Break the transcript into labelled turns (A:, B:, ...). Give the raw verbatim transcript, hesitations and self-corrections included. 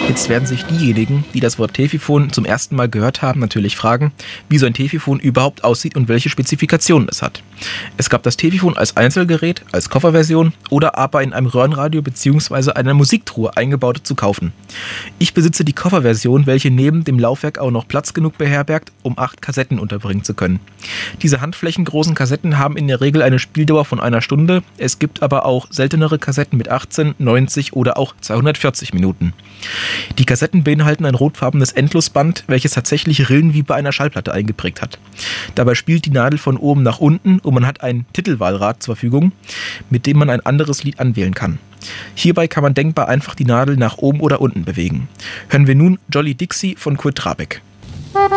A: Jetzt werden sich diejenigen, die das Wort Tefifon zum ersten Mal gehört haben, natürlich fragen, wie so ein Tefifon überhaupt aussieht und welche Spezifikationen es hat. Es gab das Tefifon als Einzelgerät, als Kofferversion oder aber in einem Röhrenradio bzw. einer Musiktruhe eingebaut zu kaufen. Ich besitze die Kofferversion, welche neben dem Laufwerk auch noch Platz genug beherbergt, um acht Kassetten unterbringen zu können. Diese handflächengroßen Kassetten haben in der Regel eine Spieldauer von einer Stunde, es gibt aber auch seltenere Kassetten mit achtzehn, neunzig oder auch zweihundertvierzig Minuten. Die Kassetten beinhalten ein rotfarbenes Endlosband, welches tatsächlich Rillen wie bei einer Schallplatte eingeprägt hat. Dabei spielt die Nadel von oben nach unten und man hat ein Titelwahlrad zur Verfügung, mit dem man ein anderes Lied anwählen kann. Hierbei kann man denkbar einfach die Nadel nach oben oder unten bewegen. Hören wir nun Jolly Dixie von Kurt Trabeck.